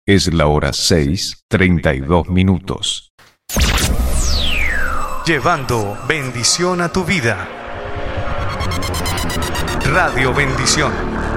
Es la hora 6:32. Llevando bendición a tu vida. Radio Bendición.